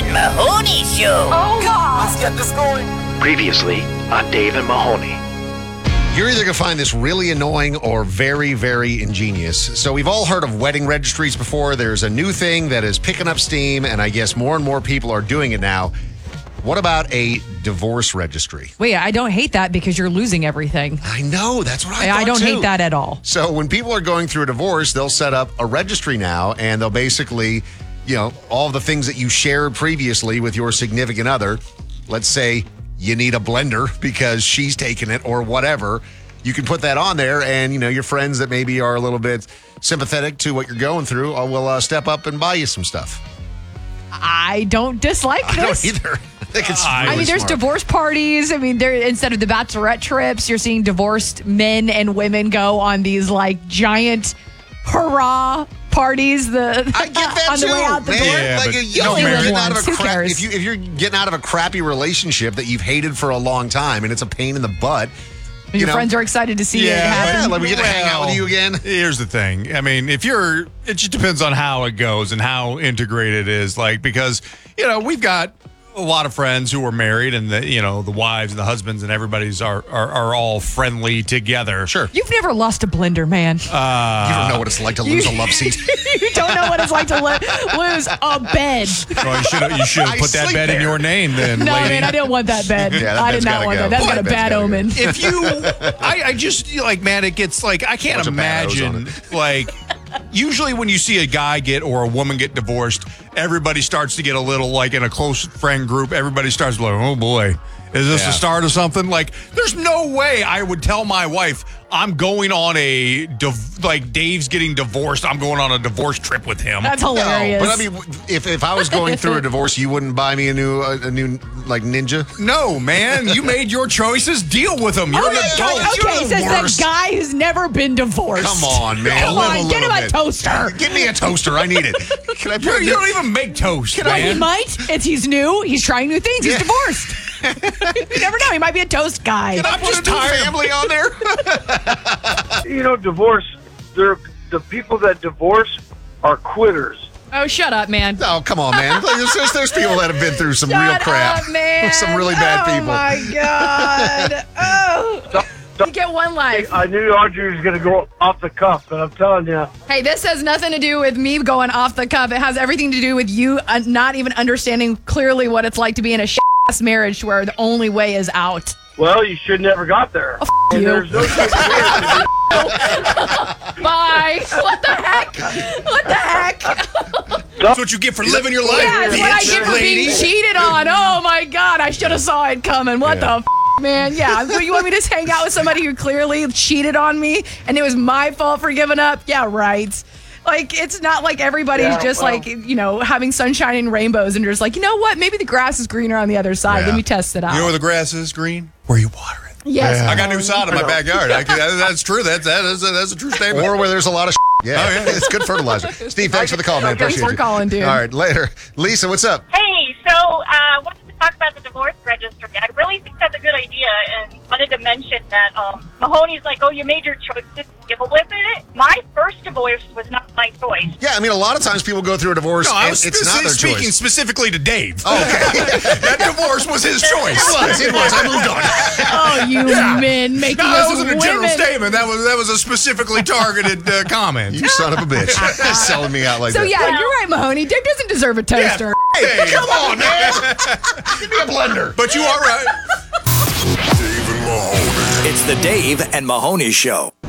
and Mahoney Show. Oh, God. Let's get this going. Previously on Dave and Mahoney. You're either going to find this really annoying or very, very ingenious. So we've all heard of wedding registries before. There's a new thing that is picking up steam, and I guess more and more people are doing it now. What about a divorce registry? Wait, I don't hate that because you're losing everything. I know. That's what I thought, I don't too. hate that at all. So when people are going through a divorce, they'll set up a registry now, and they'll basically, all the things that you shared previously with your significant other. Let's say you need a blender because she's taking it or whatever. You can put that on there, and, your friends that maybe are a little bit sympathetic to what you're going through will step up and buy you some stuff. I don't dislike this. I don't either. I think it's really there's smart. divorce parties. Instead of the bachelorette trips, you're seeing divorced men and women go on these giant hurrah parties. I get that on too, the way out the man. door. Yeah, but you only live getting out once. of a Who crap, cares? if you're getting out of a crappy relationship that you've hated for a long time and it's a pain in the butt. Your friends are excited to see it happen. Yeah, we get to hang out with you again. Here's the thing. It just depends on how it goes and how integrated it is. Because, we've got a lot of friends who are married and the wives and the husbands and everybody's are all friendly together. Sure. You've never lost a blender, man. You don't know what it's like to lose a love seat. You don't know what it's like to lose a bed. Well, you should have put that bed in your name then, No, lady. man, I didn't want that bed. Yeah, that I bed's did not gotta want go. that. That's got a That bed's bad gotta go. omen. If you, I just man, it gets I can't Bunch of bad O's on imagine usually when you see a guy get or a woman get divorced, everybody starts to get a little in a close friend group. Everybody starts oh boy, is this the start of something? There's no way I would tell my wife I'm going on a Dave's getting divorced. I'm going on a divorce trip with him. That's hilarious. No, but if I was going through a divorce, you wouldn't buy me a new Ninja? No, man, you made your choices. Deal with them. You're an adult. Okay, says that guy who's never been divorced. Come on, man. Come Live on, a get him little a bit. toaster. Give me a toaster. I need it. Can I put You don't even make toast, Well, he man. might. He's new. He's trying new things. He's divorced. You never know. He might be a toast guy. Can I put a new family on there? Divorce, the people that divorce are quitters. Oh, shut up, man. Oh, come on, man. There's people that have been through some real crap. Shut up, man. Some really bad people. Oh, my God. Oh. You get one life. I knew Audrey was going to go off the cuff, but I'm telling you. Hey, this has nothing to do with me going off the cuff. It has everything to do with you not even understanding clearly what it's like to be in a ass marriage where the only way is out. Well, you should never got there. Oh, you. There's no such way. Bye. What the heck? What the heck? That's what you get for living your life, Yeah, that's what I get for lady. being cheated on. Oh, my God. I should have saw it coming. What the man? Yeah. So you want me to just hang out with somebody who clearly cheated on me and it was my fault for giving up? Yeah, right. It's not like everybody's having sunshine and rainbows and you're just you know what? Maybe the grass is greener on the other side. Yeah. Let me test it out. You know where the grass is green? Where you water it. Yes. I got new sod in my backyard. That's true. That's a true statement. Or where there's a lot of Yeah. Oh, yeah. It's good fertilizer. Steve, thanks for the call, man. Thanks Appreciate for you. calling, dude. All right, later. Lisa, what's up? Hey, so I wanted to talk about the divorce registry. I really think that's a good idea, and wanted to mention that Mahoney's like, oh, you made your choice to give a with it. My first divorce was not my choice. Yeah, a lot of times people go through a divorce No, I and was it's not their speaking choice. specifically to Dave. Oh, okay. That divorce was his choice. It was. I moved on. Oh, you men making No, that us wasn't a women. general statement. That was a specifically targeted comment. You son of a bitch. Selling me out like So, that. yeah, you're right, Mahoney. Dave doesn't deserve a toaster. Hey, Come on, man. Give me a blender. but you are right. It's the Dave and Mahoney Show.